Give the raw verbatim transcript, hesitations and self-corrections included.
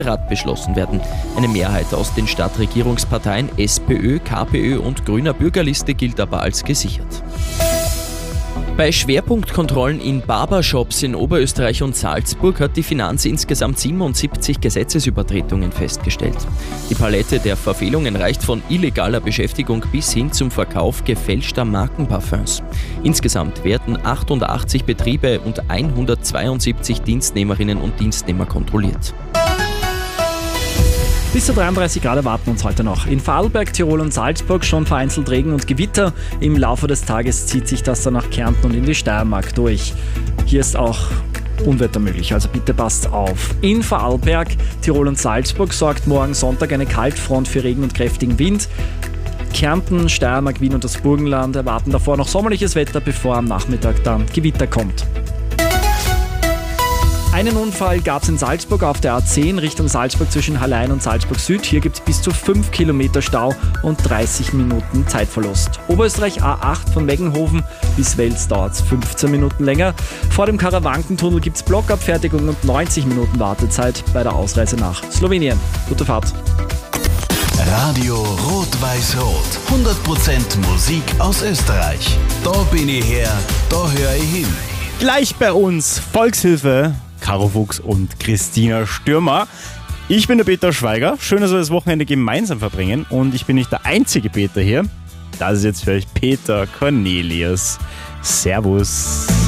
Rat beschlossen werden. Eine Mehrheit aus den Stadtregierungsparteien SPÖ, KPÖ und Grüner Bürgerliste gilt aber als gesichert. Bei Schwerpunktkontrollen in Barbershops in Oberösterreich und Salzburg hat die Finanz insgesamt siebenundsiebzig Gesetzesübertretungen festgestellt. Die Palette der Verfehlungen reicht von illegaler Beschäftigung bis hin zum Verkauf gefälschter Markenparfums. Insgesamt werden achtundachtzig Betriebe und hundertzweiundsiebzig Dienstnehmerinnen und Dienstnehmer kontrolliert. Bis zu dreiunddreißig Grad erwarten uns heute noch. In Vorarlberg, Tirol und Salzburg schon vereinzelt Regen und Gewitter. Im Laufe des Tages zieht sich das dann nach Kärnten und in die Steiermark durch. Hier ist auch Unwetter möglich, also bitte passt auf. In Vorarlberg, Tirol und Salzburg sorgt morgen Sonntag eine Kaltfront für Regen und kräftigen Wind. Kärnten, Steiermark, Wien und das Burgenland erwarten davor noch sommerliches Wetter, bevor am Nachmittag dann Gewitter kommt. Einen Unfall gab es in Salzburg auf der A zehn Richtung Salzburg zwischen Hallein und Salzburg Süd. Hier gibt es bis zu fünf Kilometer Stau und dreißig Minuten Zeitverlust. Oberösterreich A acht von Meggenhofen bis Wels dauert es fünfzehn Minuten länger. Vor dem Karawankentunnel gibt es Blockabfertigung und neunzig Minuten Wartezeit bei der Ausreise nach Slowenien. Gute Fahrt. Radio Rot-Weiß-Rot. hundert Prozent Musik aus Österreich. Da bin ich her, da höre ich hin. Gleich bei uns Volkshilfe, Caro Fuchs und Christina Stürmer. Ich bin der Peter Schweiger. Schön, dass wir das Wochenende gemeinsam verbringen. Und ich bin nicht der einzige Peter hier. Das ist jetzt für euch Peter Cornelius. Servus.